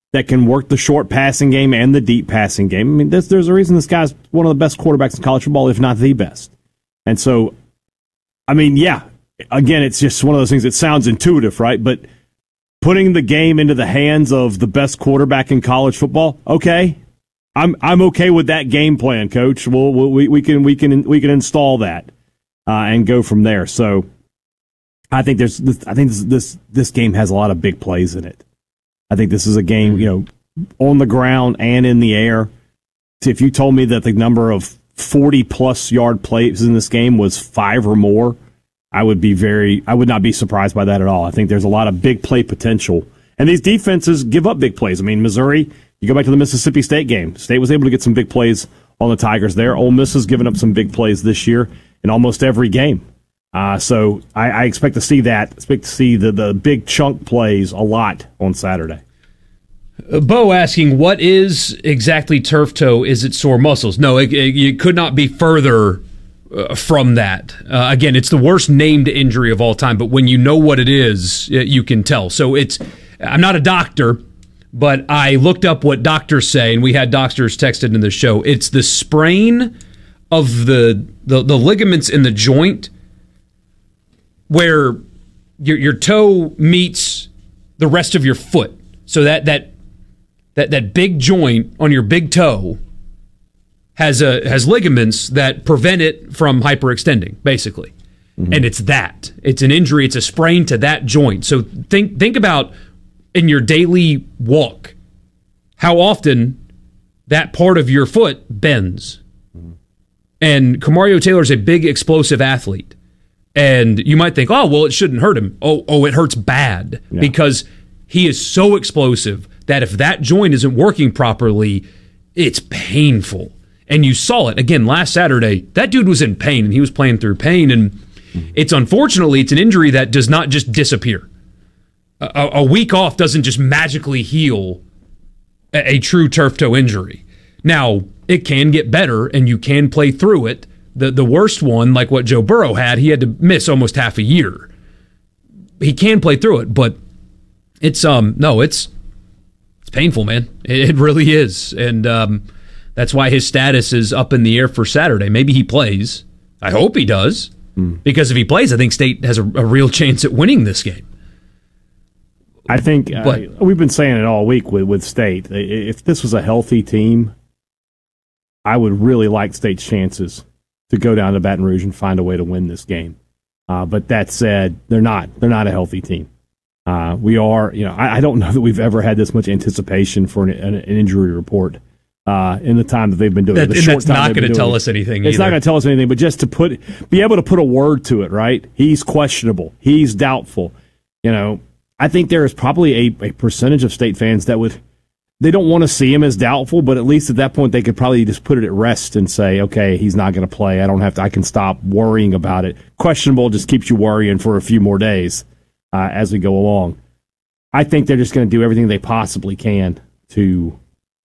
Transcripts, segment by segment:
that can work the short passing game and the deep passing game. I mean, there's a reason this guy's one of the best quarterbacks in college football, if not the best. And so, I mean, yeah, again, it's just one of those things that sounds intuitive, right? But putting the game into the hands of the best quarterback in college football, okay, I'm okay with that game plan, Coach. We can install that and go from there. So I think this game has a lot of big plays in it. I think this is a game, on the ground and in the air. If you told me that the number of 40-plus yard plays in this game was 5 or more, I would not be surprised by that at all. I think there's a lot of big play potential. And these defenses give up big plays. I mean, Missouri, you go back to the Mississippi State game. State was able to get some big plays on the Tigers there. Ole Miss has given up some big plays this year in almost every game. So I expect to see that. Expect to see the big chunk plays a lot on Saturday. Bo asking, what is exactly turf toe? Is it sore muscles? No, it could not be further from that. Again, it's the worst named injury of all time, but when you know what it is, you can tell. So I'm not a doctor, but I looked up what doctors say, and we had doctors texted in the show. It's the sprain of the ligaments in the joint where your toe meets the rest of your foot. So that big joint on your big toe has ligaments that prevent it from hyperextending, basically. Mm-hmm. And it's an injury, it's a sprain to that joint. So think about in your daily walk how often that part of your foot bends. Mm-hmm. And Kamario Taylor is a big explosive athlete. And you might think, oh, well, it shouldn't hurt him. Oh, it hurts bad because he is so explosive that if that joint isn't working properly, it's painful. And you saw it, again, last Saturday. That dude was in pain, and he was playing through pain. And it's an injury that does not just disappear. A week off doesn't just magically heal a true turf toe injury. Now, it can get better, and you can play through it. The worst one, like what Joe Burrow had, he had to miss almost half a year. He can play through it, but it's painful, man. It really is. And that's why his status is up in the air for Saturday. Maybe he plays. I hope he does. Because if he plays, I think State has a real chance at winning this game. I think we've been saying it all week with State. If this was a healthy team, I would really like State's chances to go down to Baton Rouge and find a way to win this game. But that said, they're not a healthy team. We are, I don't know that we've ever had this much anticipation for an injury report in the time that they've been doing it. That's not going to tell us anything either. It's not going to tell us anything, but just to be able to put a word to it, right? He's questionable. He's doubtful. I think there is probably a percentage of State fans that they don't want to see him as doubtful, but at least at that point they could probably just put it at rest and say, okay, he's not going to play. I can stop worrying about it. Questionable just keeps you worrying for a few more days as we go along. I think they're just going to do everything they possibly can to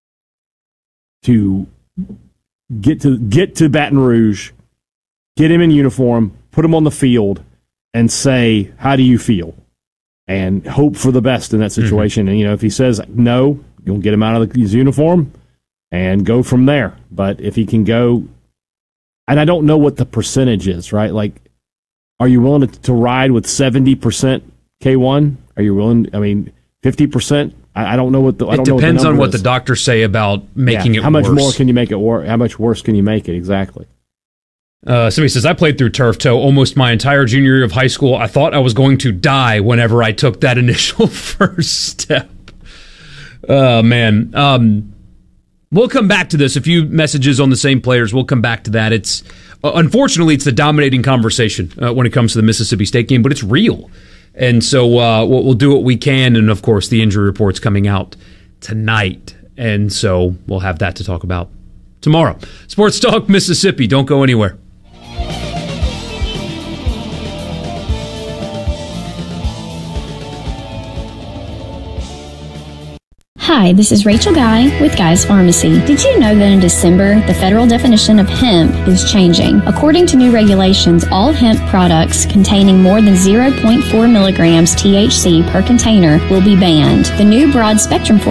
get to Baton Rouge, get him in uniform, put him on the field, and say, how do you feel? And hope for the best in that situation. Mm-hmm. And, if he says no, you'll get him out of his uniform and go from there. But if he can go, and I don't know what the percentage is, right? Like, are you willing to ride with 70% K1? Are you willing, 50%? I don't know what the It depends on what the doctors say about making it worse. How much more can you make it worse? How much worse can you make it? Exactly. Somebody says, I played through turf toe almost my entire junior year of high school. I thought I was going to die whenever I took that initial first step. Man. We'll come back to this. A few messages on the same players. We'll come back to that. It's unfortunately, it's the dominating conversation when it comes to the Mississippi State game, but it's real. And so we'll do what we can. And, of course, the injury report's coming out tonight. And so we'll have that to talk about tomorrow. Sports Talk Mississippi. Don't go anywhere. Hi, this is Rachel Guy with Guy's Pharmacy. Did you know that in December, the federal definition of hemp is changing? According to new regulations, all hemp products containing more than 0.4 milligrams THC per container will be banned. The new broad spectrum